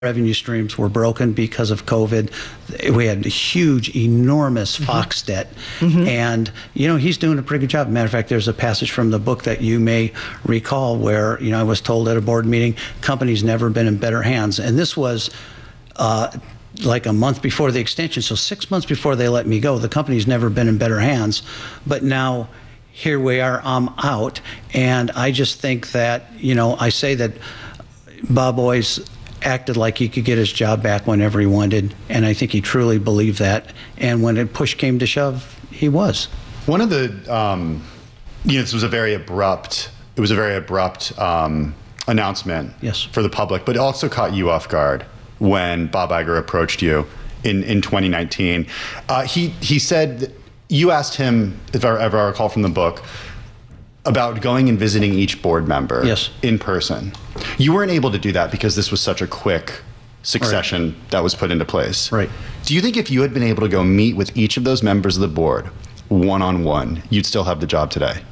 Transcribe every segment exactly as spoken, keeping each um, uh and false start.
revenue streams were broken because of COVID. We had a huge, enormous mm-hmm. Fox debt. Mm-hmm. And, you know, he's doing a pretty good job. Matter of fact, there's a passage from the book that you may recall where, you know, I was told at a board meeting, company's never been in better hands. And this was uh, like a month before the extension. So six months before they let me go, the company's never been in better hands. But now here we are, I'm out. And I just think that, you know, I say that Bob always acted like he could get his job back whenever he wanted, and I think he truly believed that. And when it push came to shove, he was. One of the, um, you know, this was a very abrupt, it was a very abrupt um, announcement yes. for the public, but it also caught you off guard when Bob Iger approached you in, in twenty nineteen. Uh, he, he said, you asked him, if I ever recall from the book, about going and visiting each board member yes. in person. You weren't able to do that because this was such a quick succession right. that was put into place. Right. Do you think if you had been able to go meet with each of those members of the board one-on-one, you'd still have the job today?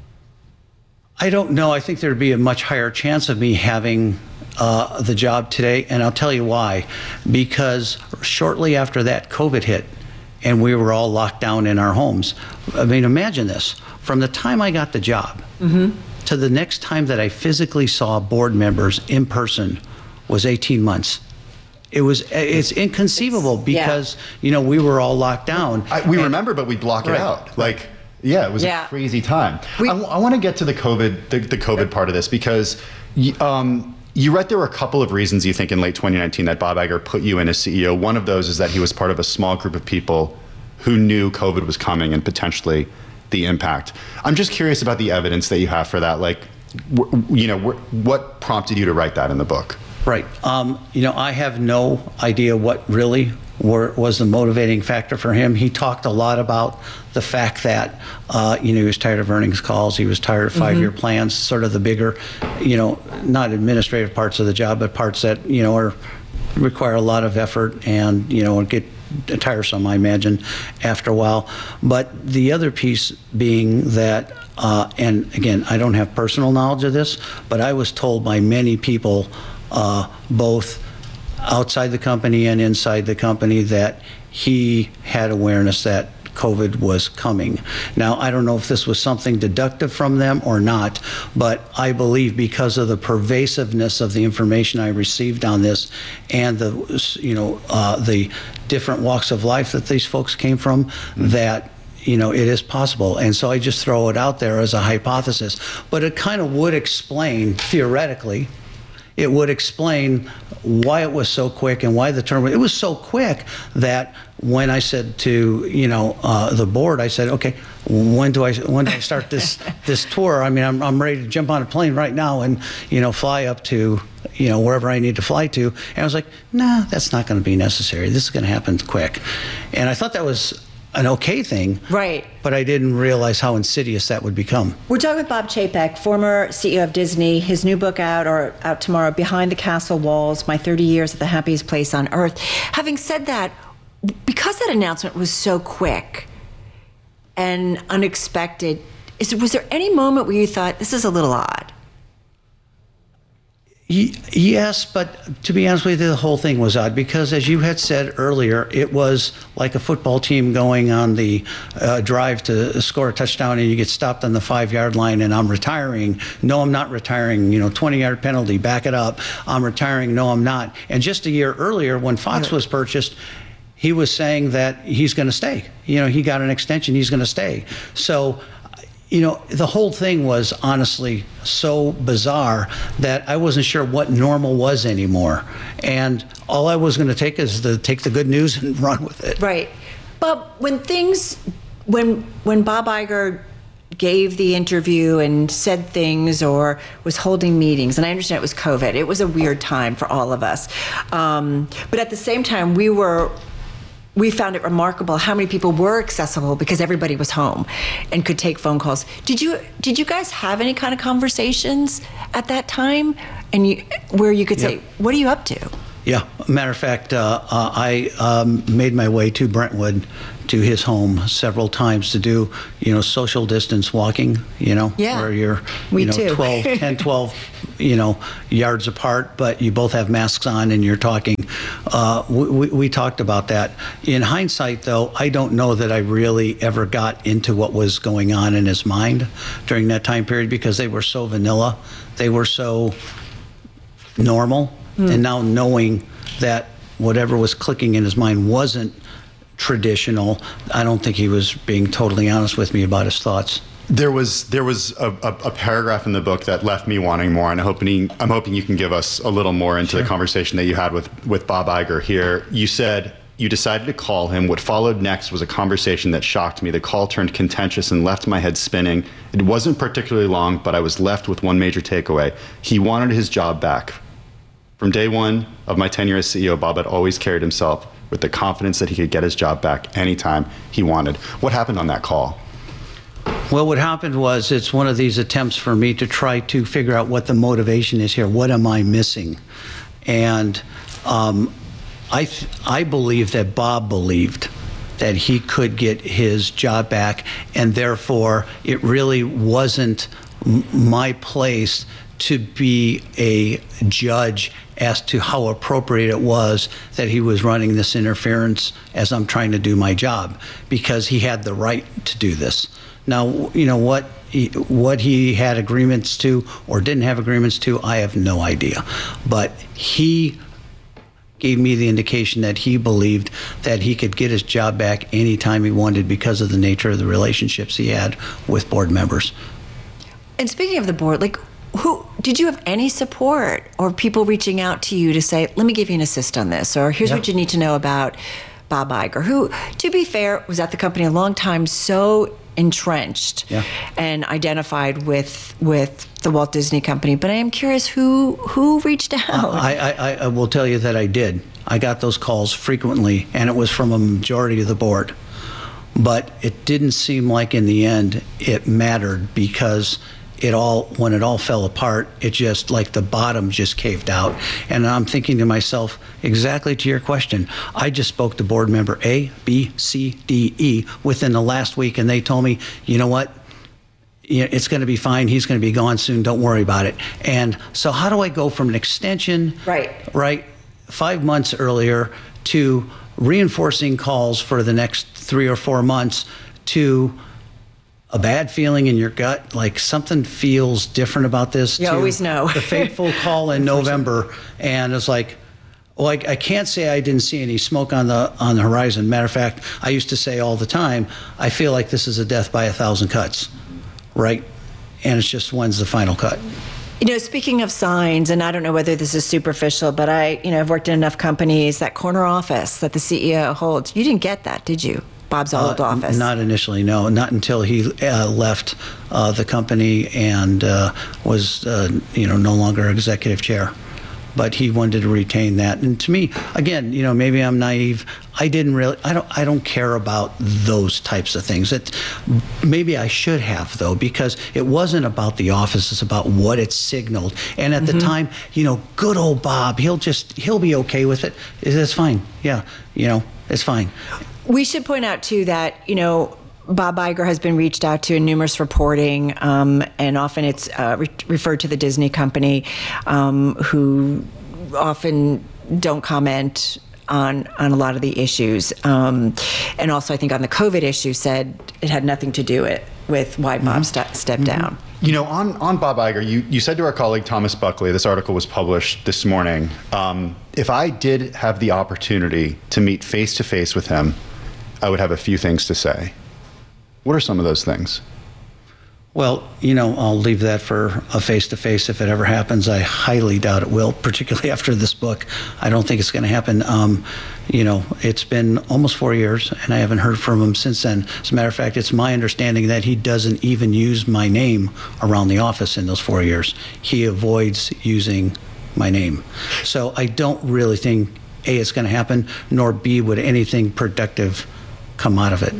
I don't know. I think there'd be a much higher chance of me having uh, the job today, and I'll tell you why. Because shortly after that, COVID hit, and we were all locked down in our homes. I mean, imagine this. From the time I got the job mm-hmm. to the next time that I physically saw board members in person was eighteen months. It was, it's inconceivable because, yeah. you know, we were all locked down. I, we and, remember, but we block right. it out. Like, yeah, it was yeah. a crazy time. We, I, I want to get to the COVID, the, the COVID part of this because um, you read there were a couple of reasons you think in late twenty nineteen that Bob Iger put you in as C E O. One of those is that he was part of a small group of people who knew COVID was coming and potentially the impact. I'm just curious about the evidence that you have for that. Like, you know, what prompted you to write that in the book? Right. Um, you know, I have no idea what really were, was the motivating factor for him. He talked a lot about the fact that, uh, you know, he was tired of earnings calls. He was tired of five-year mm-hmm. plans, sort of the bigger, you know, not administrative parts of the job, but parts that, you know, are require a lot of effort and, you know, get tiresome, I imagine, after a while. But the other piece being that, uh, and again, I don't have personal knowledge of this, but I was told by many people, uh, both outside the company and inside the company, that he had awareness that COVID was coming. Now, I don't know if this was something deductive from them or not, but I believe because of the pervasiveness of the information I received on this and the, you know, uh, the different walks of life that these folks came from, mm-hmm. that, you know, it is possible. And so I just throw it out there as a hypothesis. But it kind of would explain, theoretically, it would explain why it was so quick and why the term, it was so quick that when I said to, you know, uh, the board, I said, okay, when do I, when do I start this, this tour? I mean, I'm, I'm ready to jump on a plane right now and, you know, fly up to, you know, wherever I need to fly to. And I was like, nah, that's not going to be necessary. This is going to happen quick. And I thought that was an okay thing, right? But I didn't realize how insidious that would become. We're talking with Bob Chapek, former C E O of Disney. His new book out or out tomorrow, Behind the Castle Walls: My thirty years at the Happiest Place on Earth. Having said that, because that announcement was so quick and unexpected, is was there any moment where you thought this is a little odd? Yes, but to be honest with you, the whole thing was odd because, as you had said earlier, it was like a football team going on the uh, drive to score a touchdown and you get stopped on the five-yard line and I'm retiring. No, I'm not retiring. You know, twenty-yard penalty, back it up. I'm retiring. No, I'm not. And just a year earlier, when Fox was purchased, he was saying that he's going to stay. You know, he got an extension. He's going to stay. So, you know, the whole thing was honestly so bizarre that I wasn't sure what normal was anymore. And all I was going to take is to take the good news and run with it. Right. But when things, when when Bob Iger gave the interview and said things or was holding meetings, and I understand it was COVID, it was a weird time for all of us. Um, but at the same time, we were we found it remarkable how many people were accessible because everybody was home and could take phone calls. Did you did you guys have any kind of conversations at that time, and you where you could say, yep. "What are you up to?" Yeah, matter of fact, uh, uh, I um, made my way to Brentwood, to his home several times to do, you know, social distance walking. You know, yeah. where you're, we you know, too. twelve, ten, twelve you know, yards apart, but you both have masks on and you're talking. Uh, we, we, we talked about that. In hindsight, though, I don't know that I really ever got into what was going on in his mind during that time period because they were so vanilla. They were so normal. Mm. And now knowing that whatever was clicking in his mind wasn't traditional, I don't think he was being totally honest with me about his thoughts. There was there was a, a, a paragraph in the book that left me wanting more, and I'm hoping I'm hoping you can give us a little more into sure. the conversation that you had with with Bob Iger here. You said you decided to call him. What followed next was a conversation that shocked me. The call turned contentious and left my head spinning. It wasn't particularly long, but I was left with one major takeaway. He wanted his job back. From day one of my tenure as C E O, Bob had always carried himself with the confidence that he could get his job back anytime he wanted. What happened on that call? Well, what happened was it's one of these attempts for me to try to figure out what the motivation is here. What am I missing? And um, I, th- I believe that Bob believed that he could get his job back, and therefore it really wasn't m- my place to be a judge as to how appropriate it was that he was running this interference as I'm trying to do my job, because he had the right to do this. Now, you know, what he, what he had agreements to or didn't have agreements to, I have no idea. But he gave me the indication that he believed that he could get his job back anytime he wanted because of the nature of the relationships he had with board members. And speaking of the board, like, who did you have any support or people reaching out to you to say, let me give you an assist on this, or here's yeah. what you need to know about Bob Iger, who, to be fair, was at the company a long time, so entrenched yeah. and identified with with the Walt Disney Company. But I am curious who who reached out. Uh, I, I, I will tell you that I did. I got those calls frequently, and it was from a majority of the board. But it didn't seem like in the end it mattered, because it all, when it all fell apart, it just, like the bottom just caved out. And I'm thinking to myself, exactly to your question, I just spoke to board member A, B, C, D, E within the last week, and they told me, you know what, it's going to be fine. He's going to be gone soon. Don't worry about it. And so how do I go from an extension, right, right, five months earlier to reinforcing calls for the next three or four months to a bad feeling in your gut, like something feels different about this? You always know. The fateful call in November, and it's like, well, I, I can't say I didn't see any smoke on the on the horizon. Matter of fact, I used to say all the time, I feel like this is a death by a thousand cuts, right? And it's just, when's the final cut? You know, speaking of signs, and I don't know whether this is superficial, but I, you know, I've worked in enough companies, that corner office that the C E O holds, you didn't get that, did you? Bob's old uh, office. Not initially, no. Not until he uh, left uh, the company and uh, was, uh, you know, no longer executive chair. But he wanted to retain that. And to me, again, you know, maybe I'm naive. I didn't really. I don't. I don't care about those types of things. It, maybe I should have, though, because it wasn't about the office. It's about what it signaled. And at mm-hmm. the time, you know, good old Bob. He'll just. He'll be okay with it. It's fine. Yeah. You know, it's fine. We should point out, too, that, you know, Bob Iger has been reached out to in numerous reporting, um, and often it's uh, re- referred to the Disney Company, um, who often don't comment on on a lot of the issues. Um, and also, I think on the COVID issue, said it had nothing to do it with why Bob mm-hmm. st- stepped mm-hmm. down. You know, on, on Bob Iger, you, you said to our colleague Thomas Buckley, this article was published this morning, um, if I did have the opportunity to meet face-to-face with him, I would have a few things to say. What are some of those things? Well, you know, I'll leave that for a face-to-face if it ever happens. I highly doubt it will, particularly after this book. I don't think it's going to happen. Um, you know, it's been almost four years, and I haven't heard from him since then. As a matter of fact, it's my understanding that he doesn't even use my name around the office in those four years. He avoids using my name. So I don't really think, A, it's going to happen, nor B, would anything productive come out of it.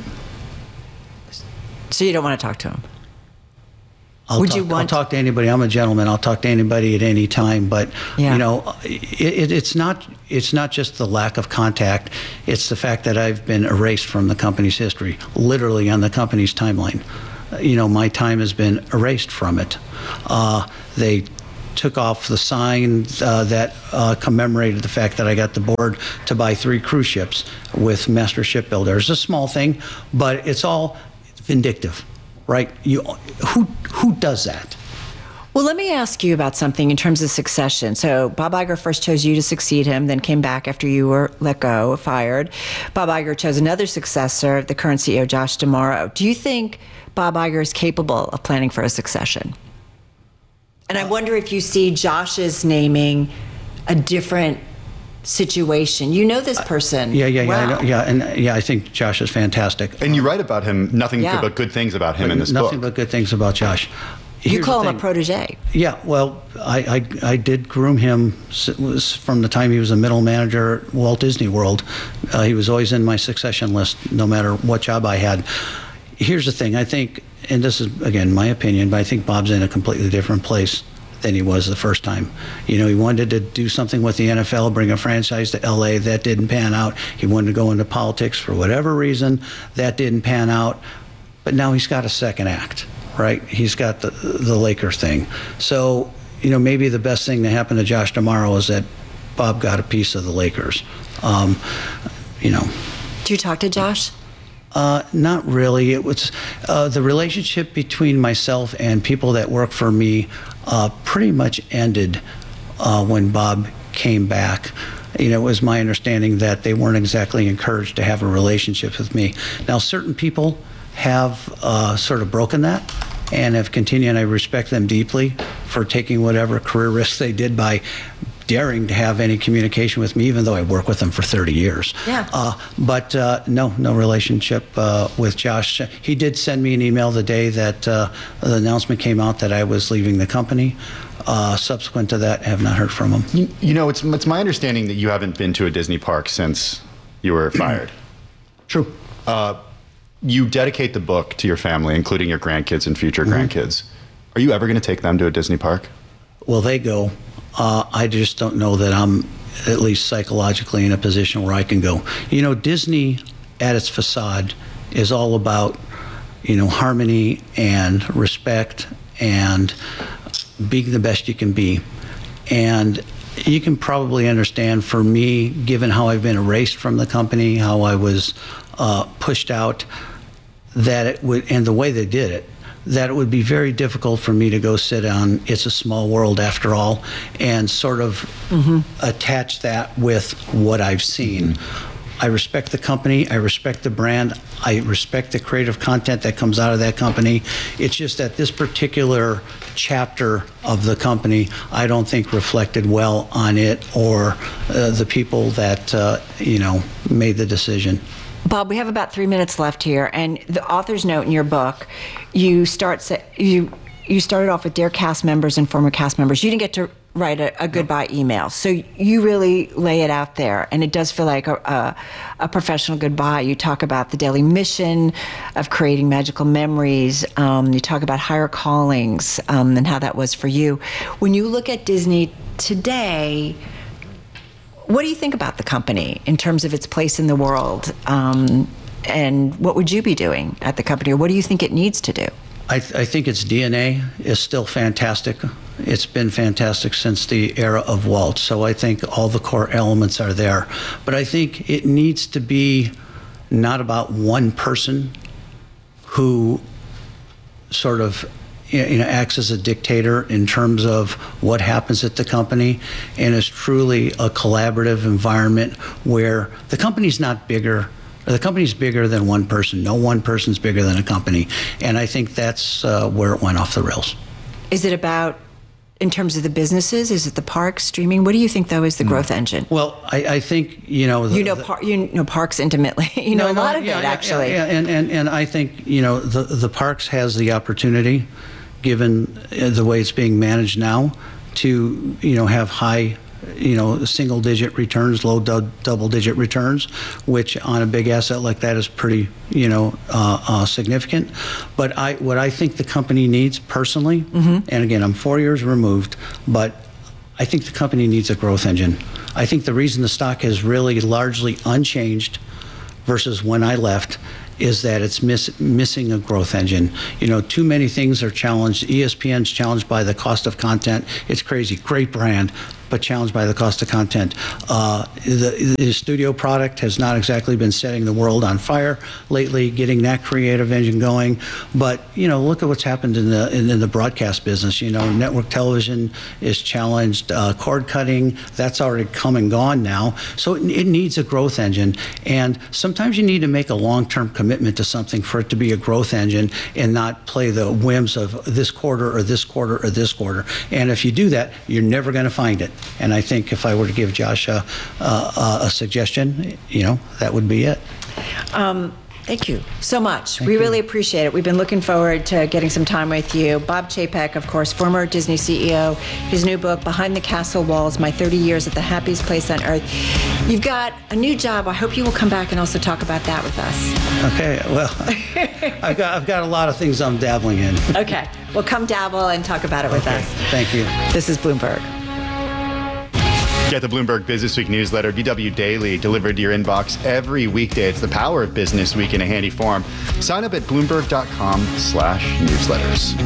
So you don't want to talk to him? I'll Would talk, you want I'll talk to anybody. I'm a gentleman. I'll talk to anybody at any time. But yeah. you know, it, it, it's not it's not just the lack of contact. It's the fact that I've been erased from the company's history, literally on the company's timeline. You know, my time has been erased from it. Uh, they took off the sign uh, that uh, commemorated the fact that I got the board to buy three cruise ships with Master Shipbuilders. It's a small thing, but it's all vindictive, right? You, who, who does that? Well, let me ask you about something in terms of succession. So Bob Iger first chose you to succeed him, then came back after you were let go, fired. Bob Iger chose another successor, the current C E O, Josh D'Amaro. Do you think Bob Iger is capable of planning for a succession? And I wonder if you see Josh's naming a different situation. You know this person. Yeah, yeah, yeah, well. I know, yeah, and yeah, I think Josh is fantastic. And you write about him, nothing Yeah. but good things about him in this Nothing book. but good things about Josh. You Here's call the him a thing. protege. Yeah, well, I, I, I did groom him s- was from the time he was a middle manager at Walt Disney World. Uh, he was always in my succession list, no matter what job I had. Here's the thing, I think, and this is, again, my opinion, but I think Bob's in a completely different place than he was the first time. You know, he wanted to do something with the N F L, bring a franchise to L A. That didn't pan out. He wanted to go into politics for whatever reason. That didn't pan out. But now he's got a second act, right? He's got the the Laker thing. So, you know, maybe the best thing to happen to Josh D'Amaro is that Bob got a piece of the Lakers. Um, you know. Do you talk to Josh? Uh, not really. It was uh, the relationship between myself and people that work for me uh, pretty much ended uh, when Bob came back. You know, it was my understanding that they weren't exactly encouraged to have a relationship with me. Now, certain people have uh, sort of broken that and have continued, and I respect them deeply for taking whatever career risks they did by daring to have any communication with me, even though I worked with them for thirty years. Yeah. Uh, but uh, no, no relationship uh, with Josh. He did send me an email the day that uh, the announcement came out that I was leaving the company. Uh, subsequent to that, I have not heard from him. You, you know, it's, it's my understanding that you haven't been to a Disney park since you were fired. True. Uh, you dedicate the book to your family, including your grandkids and future grandkids. Are you ever going to take them to a Disney park? Well, they go. Uh, I just don't know that I'm at least psychologically in a position where I can go. You know, Disney at its facade is all about, you know, harmony and respect and being the best you can be. And you can probably understand, for me, given how I've been erased from the company, how I was uh, pushed out, that it would, and the way they did it, that it would be very difficult for me to go sit on It's a Small World After All and sort of mm-hmm. attach that with what I've seen. Mm-hmm. I respect the company. I respect the brand. I respect the creative content that comes out of that company. It's just that this particular chapter of the company, I don't think reflected well on it or uh, the people that, uh, you know, made the decision. Bob, we have about three minutes left here, and the author's note in your book, you start sa- you you started off with dear cast members and former cast members. You didn't get to write a, a goodbye email, so you really lay it out there, and it does feel like a, a, a professional goodbye. You talk about the daily mission of creating magical memories. Um, you talk about higher callings um, and how that was for you. When you look at Disney today, what do you think about the company in terms of its place in the world? Um, and what would you be doing at the company? Or what do you think it needs to do? I, th- I think its D N A is still fantastic. It's been fantastic since the era of Walt. So I think all the core elements are there. But I think it needs to be not about one person who sort of you know, acts as a dictator in terms of what happens at the company, and is truly a collaborative environment where the company's not bigger. The company's bigger than one person. No one person's bigger than a company. And I think that's uh, where it went off the rails. Is it about, in terms of the businesses, is it the parks, streaming? What do you think, though, is the growth engine? Well, I, I think, you know... The, you know the, par- you know parks intimately. you know no, a lot no, of yeah, it, yeah, actually. Yeah, yeah. And, and, and I think, you know, the, the parks has the opportunity, given the way it's being managed now, to, you know, have high... you know, single digit returns, low du- double digit returns, which on a big asset like that is pretty, you know, uh, uh, significant. But I, what I think the company needs personally, mm-hmm. and again, I'm four years removed, but I think the company needs a growth engine. I think the reason the stock is really largely unchanged versus when I left is that it's miss, missing a growth engine. You know, too many things are challenged. E S P N's challenged by the cost of content. It's crazy. Great brand, but challenged by the cost of content. Uh, the, the studio product has not exactly been setting the world on fire lately, getting that creative engine going. But, you know, look at what's happened in the in, in the broadcast business. You know, network television is challenged. Uh, cord cutting, that's already come and gone now. So it, it needs a growth engine. And sometimes you need to make a long-term commitment to something for it to be a growth engine and not play the whims of this quarter or this quarter or this quarter. And if you do that, you're never going to find it. And I think if I were to give Josh a, a, a suggestion, you know, that would be it. Um, thank you so much. Thank we you. really appreciate it. We've been looking forward to getting some time with you. Bob Chapek, of course, former Disney C E O, his new book, Behind the Castle Walls, My thirty years at the Happiest Place on Earth. You've got a new job. I hope you will come back and also talk about that with us. Okay, well, I've got, I've got a lot of things I'm dabbling in. Okay, well, come dabble and talk about it with Okay, us. thank you. This is Bloomberg. Get the Bloomberg Business Week newsletter, B W Daily, delivered to your inbox every weekday. It's the power of Business Week in a handy form. Sign up at bloomberg.com slash newsletters.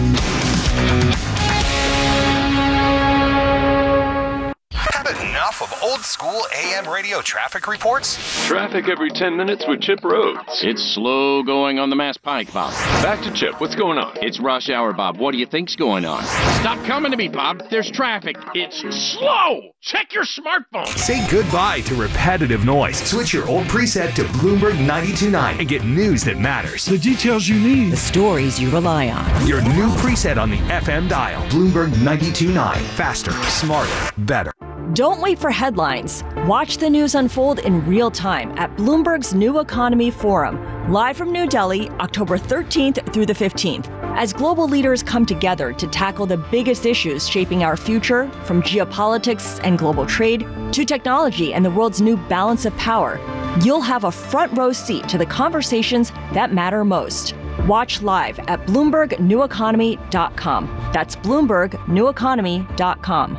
Enough of old school A M radio traffic reports? Traffic every ten minutes with Chip Rhodes. It's slow going on the Mass Pike, Bob. Back to Chip. What's going on? It's rush hour, Bob. What do you think's going on? Stop coming to me, Bob. There's traffic. It's slow. Check your smartphone. Say goodbye to repetitive noise. Switch your old preset to Bloomberg ninety-two point nine and get news that matters. The details you need. The stories you rely on. Your new preset on the F M dial. Bloomberg ninety-two point nine. Faster, smarter, better. Don't wait for headlines. Watch the news unfold in real time at Bloomberg's New Economy Forum, live from New Delhi, October thirteenth through the fifteenth. As global leaders come together to tackle the biggest issues shaping our future, from geopolitics and global trade to technology and the world's new balance of power, you'll have a front row seat to the conversations that matter most. Watch live at bloomberg new economy dot com. That's bloomberg new economy dot com.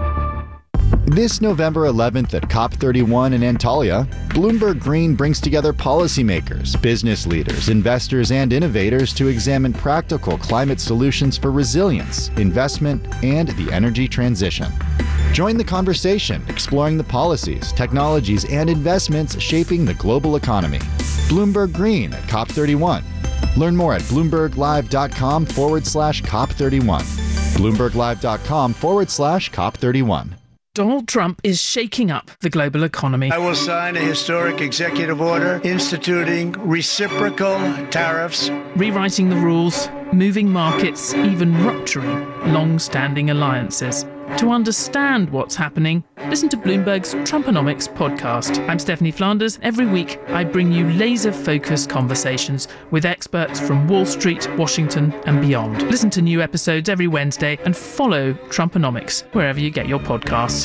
This November eleventh at COP thirty-one in Antalya, Bloomberg Green brings together policymakers, business leaders, investors, and innovators to examine practical climate solutions for resilience, investment, and the energy transition. Join the conversation, exploring the policies, technologies, and investments shaping the global economy. Bloomberg Green at COP thirty-one. Learn more at bloomberglive.com forward slash COP31. bloomberglive.com forward slash COP31. Donald Trump is shaking up the global economy. I will sign a historic executive order instituting reciprocal tariffs. Rewriting the rules, moving markets, even rupturing long-standing alliances. To understand what's happening, listen to Bloomberg's Trumponomics podcast. I'm Stephanie Flanders. Every week, I bring you laser-focused conversations with experts from Wall Street, Washington, and beyond. Listen to new episodes every Wednesday and follow Trumponomics wherever you get your podcasts.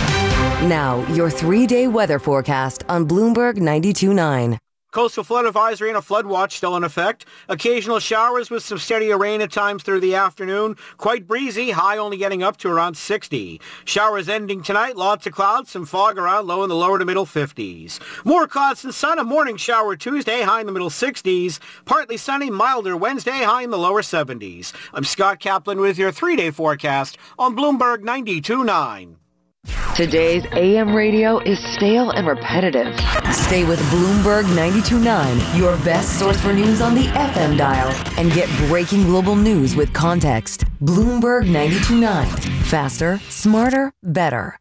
Now, your three-day weather forecast on Bloomberg ninety-two point nine. Coastal flood advisory and a flood watch still in effect. Occasional showers with some steadier rain at times through the afternoon. Quite breezy, high only getting up to around sixty. Showers ending tonight, lots of clouds, some fog around, low in the lower to middle fifties. More clouds and sun, a morning shower Tuesday, high in the middle sixties. Partly sunny, milder Wednesday, high in the lower seventies. I'm Scott Kaplan with your three-day forecast on Bloomberg ninety-two point nine. Today's A M radio is stale and repetitive. Stay with Bloomberg ninety-two point nine, your best source for news on the F M dial, and get breaking global news with context. Bloomberg ninety-two point nine. Faster, smarter, better.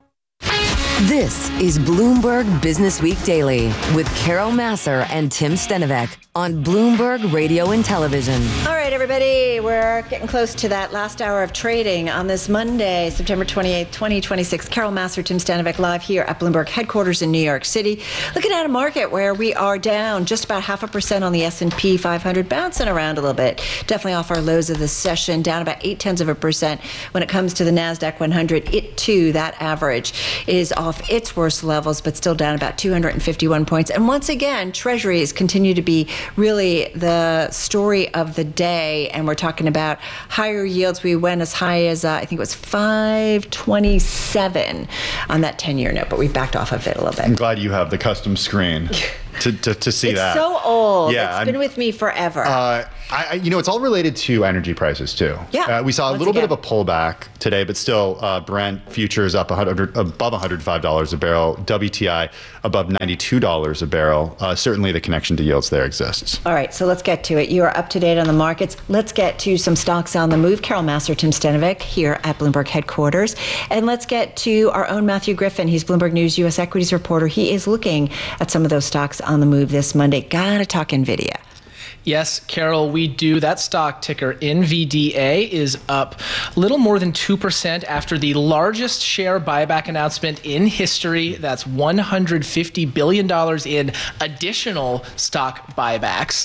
This is Bloomberg Business Week Daily with Carol Massar and Tim Stenovec on Bloomberg Radio and Television. All right, everybody, we're getting close to that last hour of trading on this Monday, September twenty-eighth, twenty twenty-six. Carol Massar, Tim Stenovec live here at Bloomberg headquarters in New York City. Looking at a market where we are down just about half a percent on the S and P five hundred, bouncing around a little bit. Definitely off our lows of the session, down about eight tenths of a percent. When it comes to the NASDAQ one hundred, it too, that average is off its worst levels, but still down about two hundred fifty-one points. And once again, Treasuries continue to be really the story of the day. And we're talking about higher yields. We went as high as, uh, I think it was five twenty-seven on that ten-year note, but we backed off of it a little bit. I'm glad you have the custom screen. to, to, to see it's that. so old. Yeah, it's I'm- been with me forever. Uh, I, I- you know, it's all related to energy prices too. Yeah, uh, we saw a once little again. bit of a pullback today, but still, uh, Brent futures up one hundred, above one hundred five dollars a barrel. W T I above ninety-two dollars a barrel. Uh, certainly, the connection to yields there exists. All right, so let's get to it. You are up to date on the markets. Let's get to some stocks on the move. Carol Master, Tim Stenovic here at Bloomberg headquarters. And let's get to our own Matthew Griffin. He's Bloomberg News U S equities reporter. He is looking at some of those stocks on the move this Monday. Gotta talk NVIDIA. Yes, Carol, we do. That stock ticker, N V D A, is up a little more than two percent after the largest share buyback announcement in history. That's one hundred fifty billion dollars in additional stock buybacks.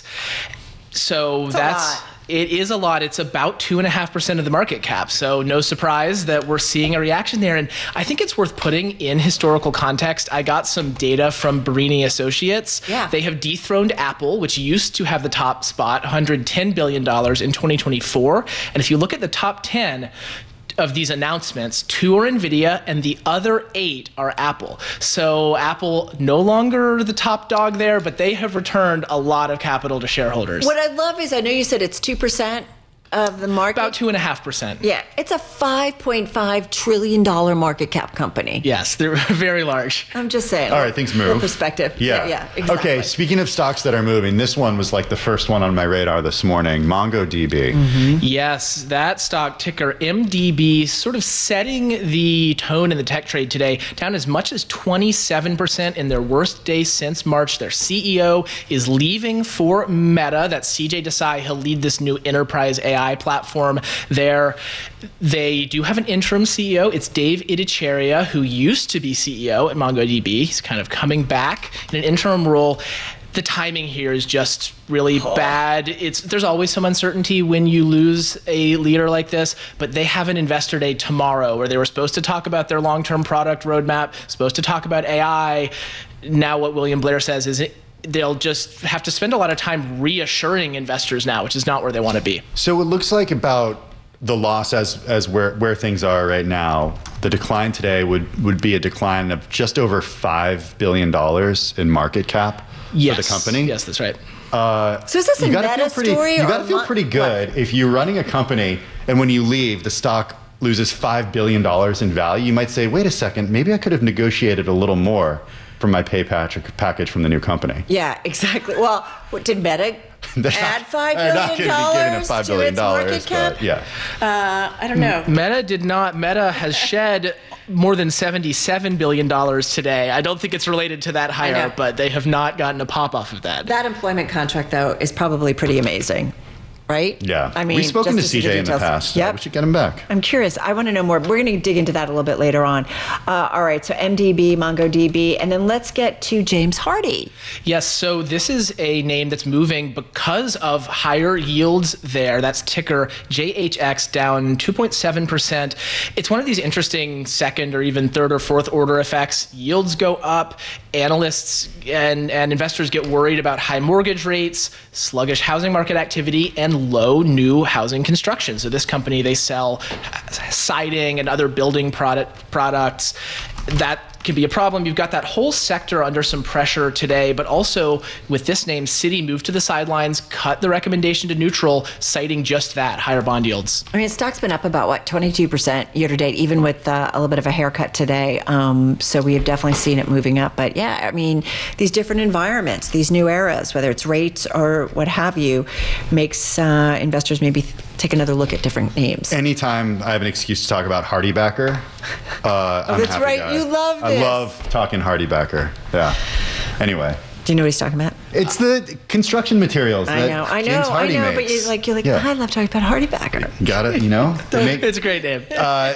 So That's a that's... lot. It is a lot. It's about two and a half percent of the market cap. So no surprise that we're seeing a reaction there. And I think it's worth putting in historical context. I got some data from Barini Associates. Yeah. They have dethroned Apple, which used to have the top spot, one hundred ten billion dollars in twenty twenty-four. And if you look at the top ten of these announcements, two are NVIDIA and the other eight are Apple. So Apple no longer the top dog there, but they have returned a lot of capital to shareholders. What I love is, I know you said it's two percent of the market. About two and a half percent. Yeah, it's a five point five trillion dollars market cap company. Yes, they're very large. I'm just saying. All right, things move. Little perspective. Yeah. yeah, yeah, exactly. Okay, speaking of stocks that are moving, this one was like the first one on my radar this morning, MongoDB. Mm-hmm. Yes, that stock ticker M D B sort of setting the tone in the tech trade today, down as much as twenty-seven percent in their worst day since March. Their C E O is leaving for Meta. That's C J Desai. He'll lead this new enterprise A I platform there. They do have an interim C E O. It's Dave Ittycheria, who used to be C E O at MongoDB. He's kind of coming back in an interim role. The timing here is just really bad. It's there's always some uncertainty when you lose a leader like this, but they have an investor day tomorrow where they were supposed to talk about their long-term product roadmap, supposed to talk about A I. Now what William Blair says is it, they'll just have to spend a lot of time reassuring investors now, which is not where they want to be. So it looks like about the loss as as where where things are right now, the decline today would would be a decline of just over five billion dollars in market cap yes. for the company. Yes, that's right. Uh, So is this a you gotta Meta feel pretty, story You or got to feel Mon- pretty good if you're running a company and when you leave, the stock loses five billion dollars in value. You might say, wait a second, maybe I could have negotiated a little more from my pay package package from the new company. Yeah, exactly. Well, what did Meta add five They're not billion gonna be giving dollars it five to billion its market dollars, cap? but yeah. Uh, I don't know. Meta did not. Meta has shed more than seventy-seven billion dollars today. I don't think it's related to that hire, know. but they have not gotten a pop off of that. That employment contract, though, is probably pretty amazing, right? Yeah. I mean, we've spoken to just see C J in the details. past. Yep. We should get him back. I'm curious. I want to know more. We're going to dig into that a little bit later on. Uh, all right. So M D B, MongoDB, and then let's get to James Hardie. Yes, so this is a name that's moving because of higher yields there. That's ticker J H X down two point seven percent. It's one of these interesting second or even third or fourth order effects. Yields go up, analysts and, and investors get worried about high mortgage rates, sluggish housing market activity, and low new housing construction. So this company, they sell siding and other building product products. That can be a problem. You've got that whole sector under some pressure today, but also with this name, Citi moved to the sidelines, cut the recommendation to neutral, citing just that, higher bond yields. I mean, stock's been up about, what, twenty-two percent year to date, even with uh, a little bit of a haircut today. Um, so we have definitely seen it moving up. But yeah, I mean, these different environments, these new eras, whether it's rates or what have you, makes uh, investors maybe th- take another look at different names. Anytime I have an excuse to talk about Hardy Backer, uh, Oh, I'm a that's happy right. guy. You love I this. love talking Hardy Backer. Yeah. Anyway. Do you know what he's talking about? It's the construction materials I that know, I know, James I Hardy know, but makes. you're like, you're like, Yeah. I love talking about Hardy Backer. Got it, you know? They make- It's a great name. Uh,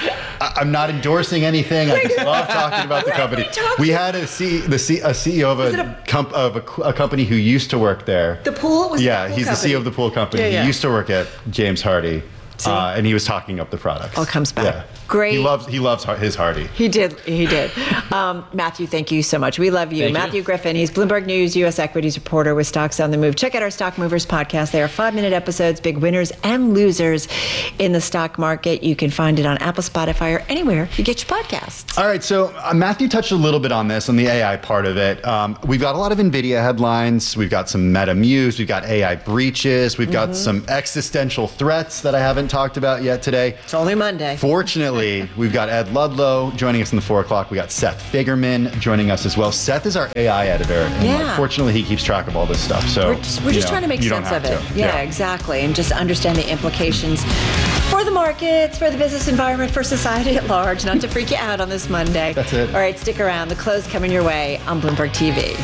I- I'm not endorsing anything. I just love talking about the company. We had a, C, the C, a C E O of, Was it a, a- comp, of a, a company who used to work there. The pool was Yeah, the pool he's company. the C E O of the pool company. Yeah, yeah. He used to work at James Hardy. uh, and he was talking up the products. All comes back. Yeah. Great. He loves he loves his Hardy. He did. He did. Um, Matthew, thank you so much. We love you. Thank Matthew you. Griffin. He's Bloomberg News U S equities reporter with Stocks on the Move. Check out our Stock Movers podcast. They are five-minute episodes, big winners and losers in the stock market. You can find it on Apple, Spotify, or anywhere you get your podcasts. All right, so uh, Matthew touched a little bit on this, on the A I part of it. Um, we've got a lot of NVIDIA headlines. We've got some Meta News. We've got A I breaches. We've got Mhm. some existential threats that I haven't talked about yet today. It's only Monday. Fortunately, we've got Ed Ludlow joining us in the four o'clock. We got Seth Figerman joining us as well. Seth is our A I editor. And Yeah. like, fortunately, he keeps track of all this stuff. So We're just, we're you just know, trying to make you don't sense of have it. to. Yeah, exactly. And just understand the implications for the markets, for the business environment, for society at large, not to freak you out on this Monday. That's it. All right, stick around. The close coming your way on Bloomberg T V.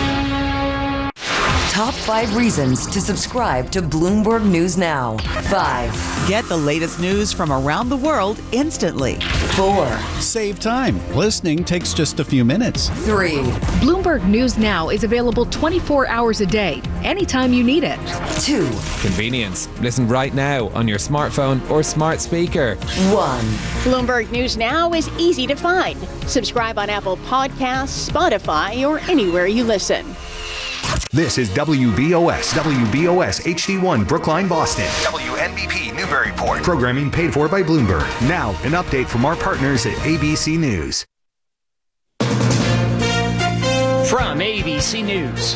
Top five reasons to subscribe to Bloomberg News Now. Five. Get the latest news from around the world instantly. Four. Save time. Listening takes just a few minutes. Three. Bloomberg News Now is available twenty-four hours a day, anytime you need it. Two. Convenience. Listen right now on your smartphone or smart speaker. One. Bloomberg News Now is easy to find. Subscribe on Apple Podcasts, Spotify, or anywhere you listen. This is W B O S, W B O S H D one Brookline, Boston. W N B P Newburyport. Programming paid for by Bloomberg. Now, an update from our partners at A B C News. From A B C News,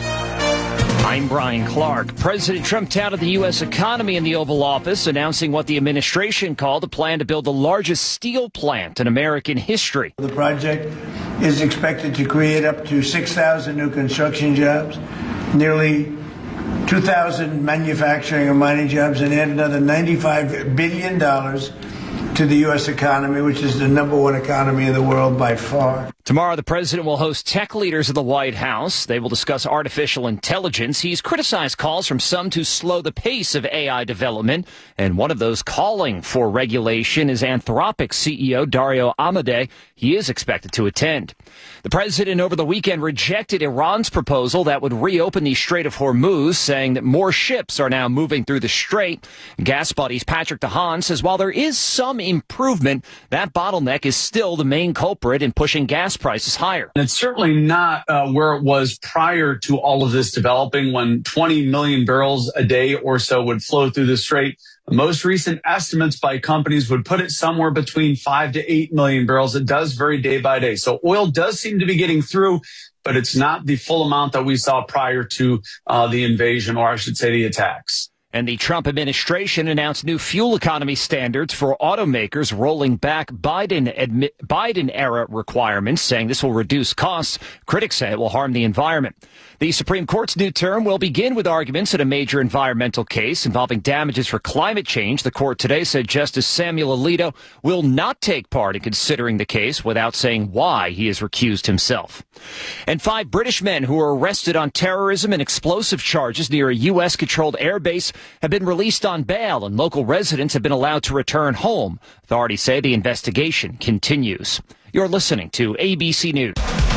I'm Brian Clark. President Trump touted the U S economy in the Oval Office, announcing what the administration called a plan to build the largest steel plant in American history. The project is expected to create up to six thousand new construction jobs, nearly two thousand manufacturing and mining jobs, and add another ninety-five billion dollars to the U S economy, which is the number one economy in the world by far. Tomorrow, the president will host tech leaders at the White House. They will discuss artificial intelligence. He's criticized calls from some to slow the pace of A I development, and one of those calling for regulation is Anthropic C E O Dario Amodei. He is expected to attend. The president over the weekend rejected Iran's proposal that would reopen the Strait of Hormuz, saying that more ships are now moving through the strait. Gas Buddy's Patrick DeHaan says while there is some improvement, that bottleneck is still the main culprit in pushing gas prices higher. It's certainly not uh, where it was prior to all of this developing, when twenty million barrels a day or so would flow through the strait. The most recent estimates by companies would put it somewhere between five to eight million barrels. It does vary day by day. So oil does seem to be getting through, but it's not the full amount that we saw prior to uh, the invasion, or I should say the attacks. And the Trump administration announced new fuel economy standards for automakers, rolling back Biden admi- Biden-era requirements, saying this will reduce costs. Critics say it will harm the environment. The Supreme Court's new term will begin with arguments in a major environmental case involving damages for climate change. The court today said Justice Samuel Alito will not take part in considering the case without saying why he has recused himself. And five British men who were arrested on terrorism and explosive charges near a U S-controlled airbase have been released on bail, and local residents have been allowed to return home. Authorities say the investigation continues. You're listening to A B C News.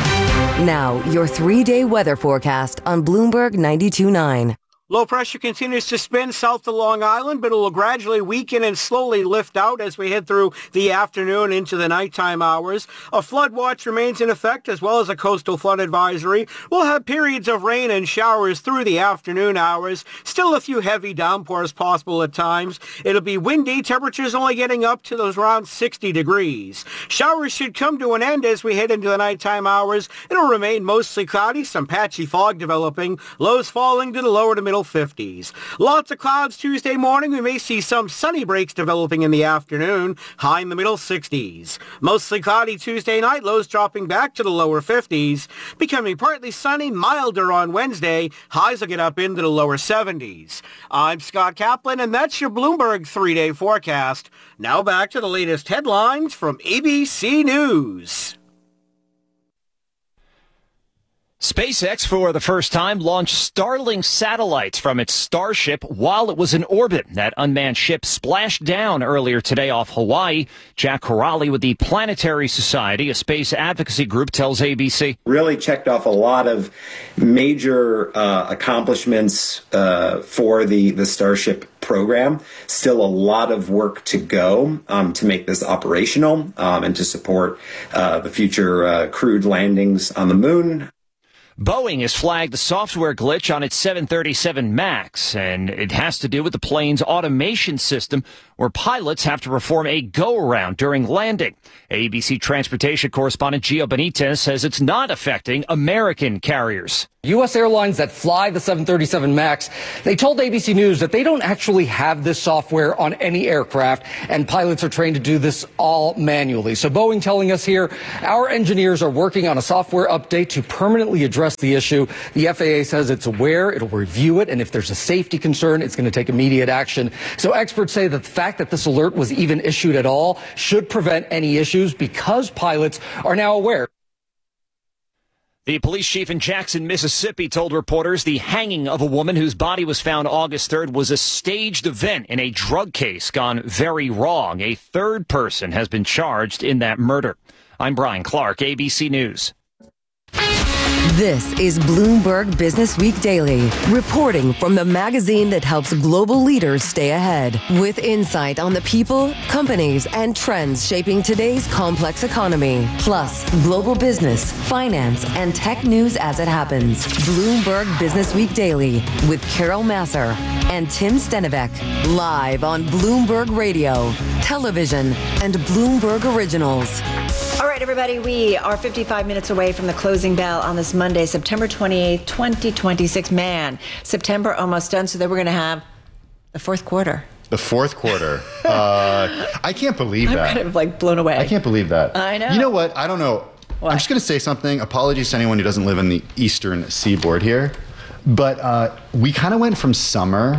Now, your three-day weather forecast on Bloomberg ninety-two point nine. Low pressure continues to spin south of Long Island, but it will gradually weaken and slowly lift out as we head through the afternoon into the nighttime hours. A flood watch remains in effect, as well as a coastal flood advisory. We'll have periods of rain and showers through the afternoon hours. Still a few heavy downpours possible at times. It'll be windy, temperatures only getting up to those around sixty degrees. Showers should come to an end as we head into the nighttime hours. It'll remain mostly cloudy, some patchy fog developing, lows falling to the lower to middle fifties. Lots of clouds Tuesday morning. We may see some sunny breaks developing in the afternoon, high in the middle sixties. Mostly cloudy Tuesday night, lows dropping back to the lower fifties. Becoming partly sunny, milder on Wednesday. Highs will get up into the lower seventies. I'm Scott Kaplan, and that's your Bloomberg three-day forecast. Now back to the latest headlines from A B C News. SpaceX, for the first time, launched Starlink satellites from its Starship while it was in orbit. That unmanned ship splashed down earlier today off Hawaii. Jack Corrali with the Planetary Society, a space advocacy group, tells A B C. Really checked off a lot of major uh, accomplishments uh, for the, the Starship program. Still a lot of work to go um, to make this operational um, and to support uh, the future uh, crewed landings on the moon. Boeing has flagged the software glitch on its seven thirty-seven MAX, and it has to do with the plane's automation system, where pilots have to perform a go-around during landing. A B C transportation correspondent Gio Benitez says it's not affecting American carriers. U S airlines that fly the seven thirty-seven MAX, they told A B C News that they don't actually have this software on any aircraft, and pilots are trained to do this all manually. So Boeing telling us here, our engineers are working on a software update to permanently address the issue. The F A A says it's aware, it'll review it, and if there's a safety concern, it's going to take immediate action. So experts say that the fact that this alert was even issued at all should prevent any issues because pilots are now aware. The police chief in Jackson, Mississippi, told reporters the hanging of a woman whose body was found August third was a staged event in a drug case gone very wrong. A third person has been charged in that murder. I'm Brian Clark, A B C News. This is Bloomberg Business Week Daily, reporting from the magazine that helps global leaders stay ahead, with insight on the people, companies, and trends shaping today's complex economy, plus global business, finance, and tech news as it happens. Bloomberg Business Week Daily with Carol Masser and Tim Stenivek, live on Bloomberg Radio, television, and Bloomberg Originals. All right, everybody, we are fifty-five minutes away from the closing bell on this Monday, September twenty-eighth, twenty twenty-six. Man, September almost done, so then we're going to have the fourth quarter. The fourth quarter. uh, I can't believe I'm that. kind of like blown away. I can't believe that. I know. You know what? I don't know. What? I'm just going to say something. Apologies to anyone who doesn't live in the eastern seaboard here. But uh, we kind of went from summer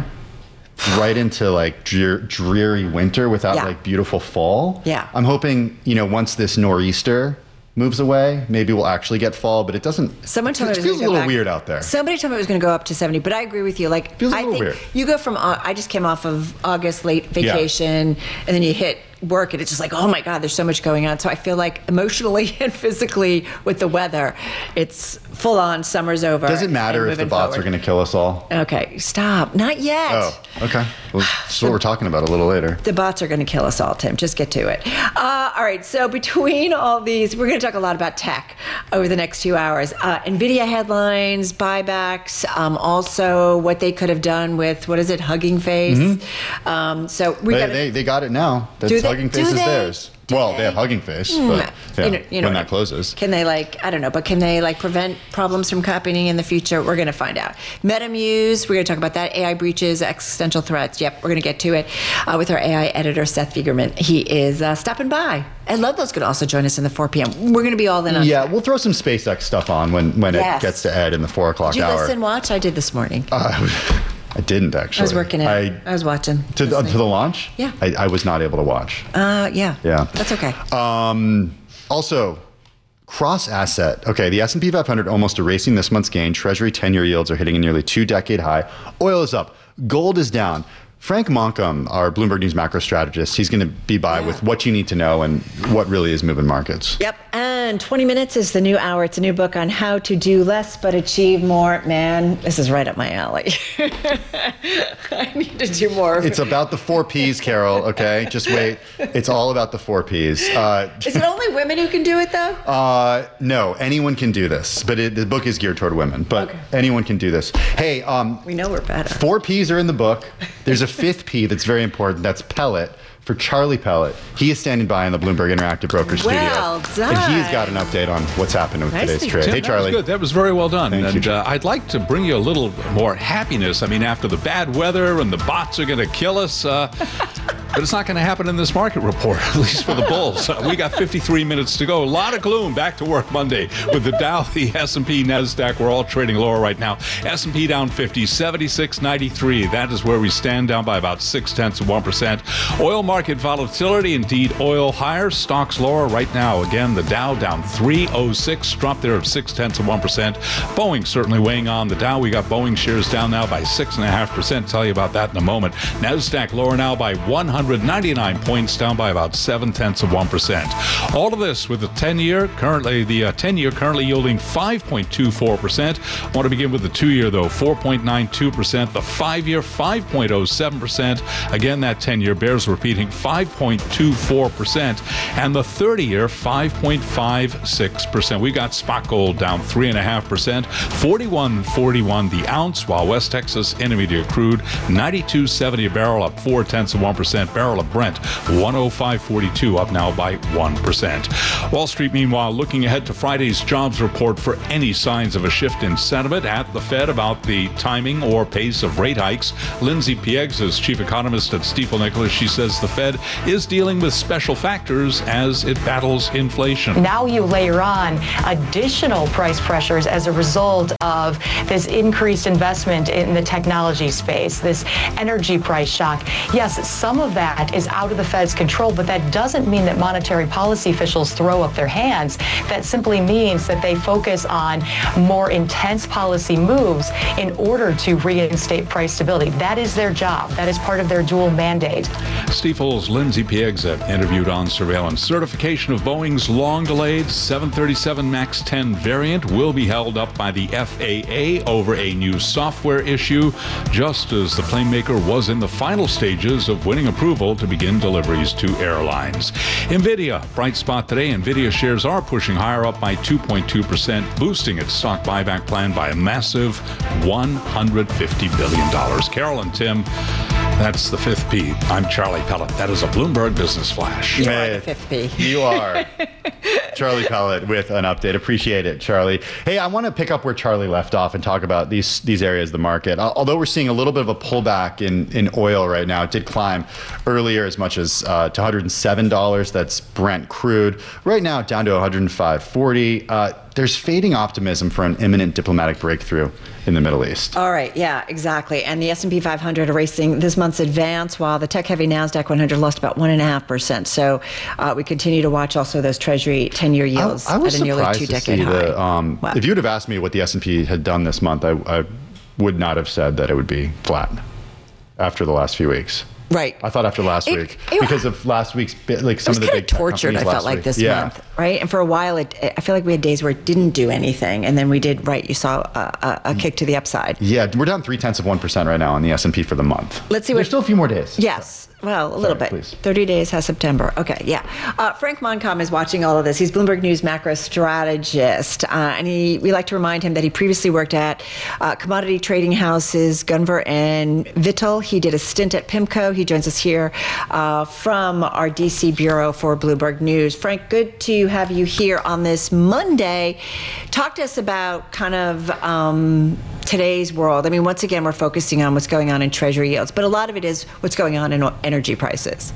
right into like drear, dreary winter without Yeah. like beautiful fall. Yeah. I'm hoping, you know, once this nor'easter moves away, maybe we'll actually get fall, but it doesn't. Someone told me it it was feels a gonna go little back- weird out there. Somebody told me it was going to go up to seventy, but I agree with you. Like, Feels a I little think weird. you go from, uh, I just came off of August late vacation, and then you hit work, and it's just like, oh my God, there's so much going on. So I feel like emotionally and physically with the weather, it's full on, summer's over. Does it matter and if the moving bots forward. are going to kill us all? Okay, stop. Not yet. Oh, okay. Well, that's what we're talking about a little later. The bots are going to kill us all, Tim. Just get to it. Uh, all right. So between all these, we're going to talk a lot about tech over the next two hours. Uh, NVIDIA headlines, buybacks, um, also what they could have done with, what is it, Hugging Face. Mhm. Um, so we They, got they, they got it now. That's Do they- Hugging do Face is they? theirs. Well, they have Hugging Face, Hmm. but yeah, You know- you know when what that closes. Can they like, I don't know, but can they like prevent problems from happening in the future? We're going to find out. MetaMuse, we're going to talk about that. A I breaches, existential threats. Yep, we're going to get to it uh, with our A I editor, Seth Fiegerman. He is uh, stopping by. And Ludlow's going to also join us in the four p.m. We're going to be all in on Yeah, we'll throw some SpaceX stuff on when, when Yes. it gets to Ed in the four o'clock Did you hour. listen, watch? I did this morning. Uh, I didn't actually. I was working it. I, I was watching. to, the, to the launch? Yeah. I, I was not able to watch. Uh, yeah. Yeah. That's okay. Um, also, cross asset. Okay, the S and P five hundred almost erasing this month's gain. Treasury ten-year yields are hitting a nearly two-decade high. Oil is up. Gold is down. Frank Monkum, our Bloomberg News macro strategist, he's going to be by with what you need to know and what really is moving markets. Yep. And twenty minutes is the new hour. It's a new book on how to do less but achieve more. Man, this is right up my alley. I need to do more. It's about the four Ps, Carol, okay? Just wait. It's all about the four Ps. Uh, Is it only women who can do it, though? Uh, no, anyone can do this, but it, the book is geared toward women, but Okay. anyone can do this. Hey, um, We know we're better. four Ps are in the book. There's a fifth P that's very important. That's Pellet. For Charlie Pellet. He is standing by in the Bloomberg Interactive Broker Studio. Well done. And he's got an update on what's happening with Nicely today's trade. Tim, Hey, that Charlie. was good. That was very well done. Thank and you. uh, I'd like to bring you a little more happiness. I mean, after the bad weather and the bots are going to kill us, uh, but it's not going to happen in this market report, at least for the bulls. Uh, we got fifty-three minutes to go. A lot of gloom. Back to work Monday with the Dow, the S and P, NASDAQ. We're all trading lower right now. S and P down fifty, seventy-six ninety-three. That is where we stand, down by about six tenths of one percent. Oil market volatility. Indeed, oil higher, stocks lower right now. Again, the Dow down three oh six, drop there of six tenths of one percent. Boeing certainly weighing on the Dow. We got Boeing shares down now by six and a half percent. Tell you about that in a moment. NASDAQ lower now by one hundred hundred ninety-nine points, down by about seven tenths of one percent. All of this with the ten-year currently, the uh, ten-year currently yielding five point two four percent. I want to begin with the two-year though, four point nine two percent. The five-year, five point oh seven percent. Again, that ten-year bears repeating five point two four percent, and the thirty-year, five point five six percent. We got spot gold down three point five percent, forty-one forty-one the ounce, while West Texas Intermediate crude, ninety-two seventy a barrel, up four tenths of one percent. Barrel of Brent, one oh five forty-two, up now by one percent. Wall Street, meanwhile, looking ahead to Friday's jobs report for any signs of a shift in sentiment at the Fed about the timing or pace of rate hikes. Lindsay Pieggs is chief economist at Stifel Nicolaus. She says the Fed is dealing with special factors as it battles inflation. Now you layer on additional price pressures as a result of this increased investment in the technology space, this energy price shock. Yes, some of that is out of the Fed's control, but that doesn't mean that monetary policy officials throw up their hands. That simply means that they focus on more intense policy moves in order to reinstate price stability. That is their job. That is part of their dual mandate. Stifel's Lindsay Pieggs interviewed on surveillance. Certification of Boeing's long-delayed seven thirty-seven MAX ten variant will be held up by the F A A over a new software issue, just as the plane maker was in the final stages of winning approval to begin deliveries to airlines. NVIDIA, bright spot today. NVIDIA shares are pushing higher, up by two point two percent, boosting its stock buyback plan by a massive one hundred fifty billion dollars. Carol and Tim, that's the fifth P. I'm Charlie Pellet. That is a Bloomberg Business Flash. You are the fifth P. You are. Charlie Pellet with an update. Appreciate it, Charlie. Hey, I want to pick up where Charlie left off and talk about these these areas of the market. Although we're seeing a little bit of a pullback in, in oil right now, it did climb earlier as much as uh, to one hundred seven dollars. That's Brent crude. Right now, down to one hundred five forty. Uh, there's fading optimism for an imminent diplomatic breakthrough in the Middle East. All right, yeah, exactly. And the S and P five hundred erasing this month's advance, while the tech-heavy NASDAQ one hundred lost about one point five percent. So uh, we continue to watch also those Treasury ten-year yields I, I was at a nearly surprised two-decade to see high. The, um, wow. If you would have asked me what the S and P had done this month, I, I would not have said that it would be flat after the last few weeks. Right. I thought after last It- week, it- because of last week's, bit- like some It was of the kind big of tortured, I felt like, this yeah. month, right? And for a while, it, I feel like we had days where it didn't do anything, and then we did, right, you saw a, a, a kick to the upside. Yeah, we're down three tenths of one percent right now on the S and P for the month. Let's see There's what- still a few more days. Yes. Well, a little Sorry, bit. please. thirty days has September. Okay, yeah. Uh, Frank Moncom is watching all of this. He's Bloomberg News macro strategist. Uh, and he, we like to remind him that he previously worked at uh, commodity trading houses Gunvor and Vittel. He did a stint at PIMCO. He joins us here uh, from our D C bureau for Bloomberg News. Frank, good to have you here on this Monday. Talk to us about kind of um, today's world. I mean, once again, we're focusing on what's going on in Treasury yields, but a lot of it is what's going on in energy prices.